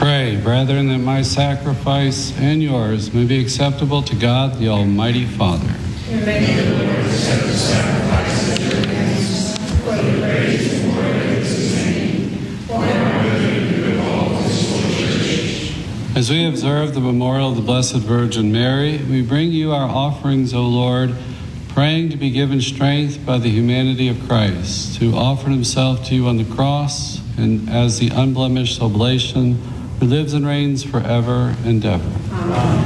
Pray, brethren, that my sacrifice and yours may be acceptable to God, the Almighty Father. And may the Lord accept the sacrifice of your hands for the praise and glory of his name, for our good and good of all his holy church. As we observe the memorial of the Blessed Virgin Mary, we bring you our offerings, O Lord, praying to be given strength by the humanity of Christ, who offered himself to you on the cross, and as the unblemished oblation, who lives and reigns forever and ever. Amen.